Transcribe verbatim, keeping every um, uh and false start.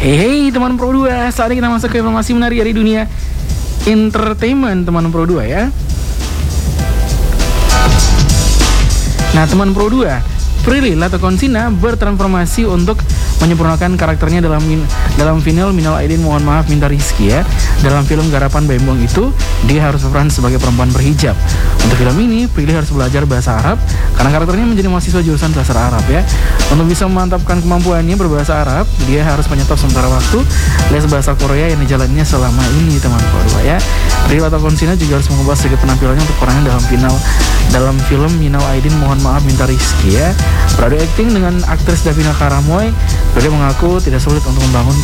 Hey, hey teman Pro dua, saatnya kita masuk ke informasi menarik dari dunia entertainment teman Pro dua ya. Nah teman Pro dua, Prilly Latuconsina bertransformasi untuk menyempurnakan karakternya dalam min, dalam final Minal Aidin Mohon Maaf Minta Rizki ya. Dalam film garapan Bembong itu, dia harus berperan sebagai perempuan berhijab. Untuk film ini, Prilly harus belajar bahasa Arab karena karakternya menjadi mahasiswa jurusan sastra Arab ya. Untuk bisa memantapkan kemampuannya berbahasa Arab, dia harus menyetop sementara waktu les bahasa Korea yang dijalannya selama ini teman Pro dua ya. Prilly Latuconsina juga harus mengubah sedikit penampilannya untuk perannya dalam final dalam film Minal Aidin Mohon Maaf Minta Rizki ya. Beradu akting dengan aktris Davina Karamoy, Prilly mengaku tidak sulit untuk membangun